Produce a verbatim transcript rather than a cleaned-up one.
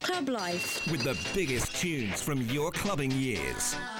Club Life. With the biggest tunes from your clubbing years.